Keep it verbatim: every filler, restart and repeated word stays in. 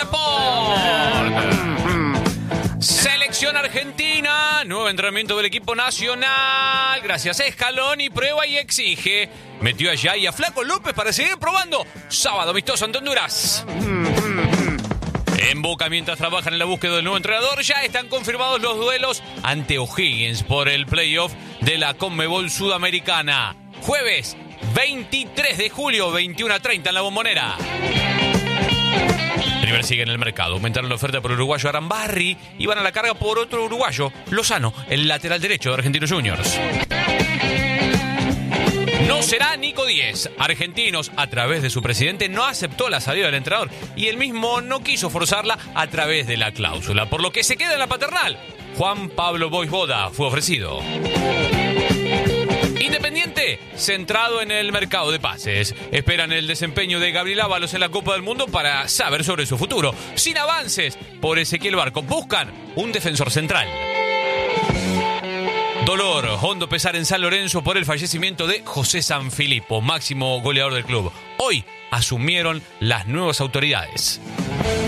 Sport. Selección Argentina, nuevo entrenamiento del equipo nacional. Gracias a Scaloni, prueba y exige. Metió allá y a Flaco López para seguir probando. Sábado amistoso ante Honduras. En Boca, mientras trabajan en la búsqueda del nuevo entrenador, ya están confirmados los duelos ante O'Higgins por el playoff de la Conmebol Sudamericana. Jueves veintitrés de julio, veintiuno a treinta en la Bombonera. River sigue en el mercado. Aumentaron la oferta por el uruguayo Arambarri y van a la carga por otro uruguayo, Lozano, el lateral derecho de Argentinos Juniors. No será Nico Díez. Argentinos, a través de su presidente, no aceptó la salida del entrenador y él mismo no quiso forzarla a través de la cláusula, por lo que se queda en la paternal. Juan Pablo Voivoda fue ofrecido. Independiente, centrado en el mercado de pases. Esperan el desempeño de Gabriel Ábalos en la Copa del Mundo para saber sobre su futuro. Sin avances por Ezequiel Barco, buscan un defensor central. Dolor, hondo pesar en San Lorenzo por el fallecimiento de José Sanfilippo, máximo goleador del club. Hoy asumieron las nuevas autoridades.